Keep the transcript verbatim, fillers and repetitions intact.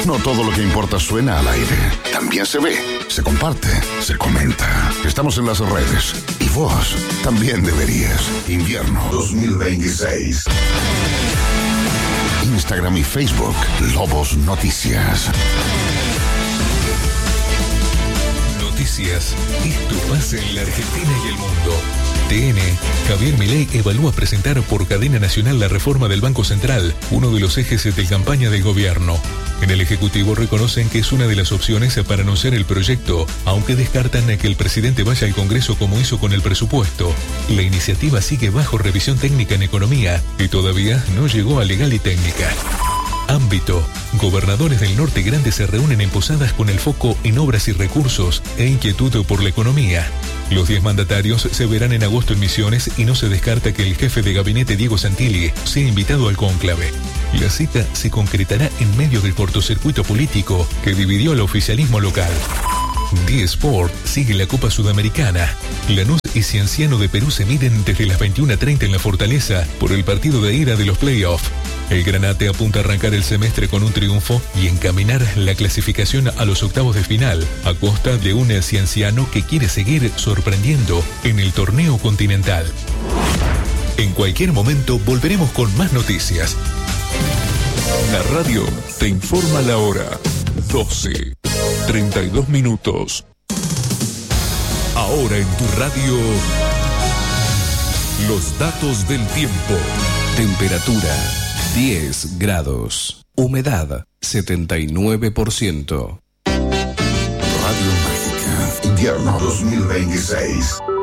No todo lo que importa suena al aire. También se ve, se comparte, se comenta. Estamos en las redes. Y vos también deberías. Invierno dos mil veintiséis. Instagram y Facebook, Lobos Noticias. Noticias. Esto pasa en la Argentina y el mundo. T N. Javier Milei evalúa presentar por cadena nacional la reforma del Banco Central, uno de los ejes de campaña del gobierno. En el Ejecutivo reconocen que es una de las opciones para anunciar el proyecto, aunque descartan que el presidente vaya al Congreso como hizo con el presupuesto. La iniciativa sigue bajo revisión técnica en economía y todavía no llegó a legal y técnica. Ámbito. Gobernadores del Norte Grande se reúnen en Posadas con el foco en obras y recursos e inquietud por la economía. Los diez mandatarios se verán en agosto en Misiones y no se descarta que el jefe de gabinete Diego Santilli sea invitado al cónclave. La cita se concretará en medio del cortocircuito político que dividió al oficialismo local. D-Sport sigue la Copa Sudamericana. Lanús y Cienciano de Perú se miden desde las veintiuna treinta en la Fortaleza por el partido de ida de los playoffs. El Granate apunta a arrancar el semestre con un triunfo y encaminar la clasificación a los octavos de final, a costa de un Cienciano que quiere seguir sorprendiendo en el torneo continental. En cualquier momento volveremos con más noticias. La radio te informa la hora. doce, treinta y dos minutos. Ahora en tu radio, los datos del tiempo. Temperatura diez grados. Humedad setenta y nueve por ciento. Radio Mágica, invierno dos mil veintiséis.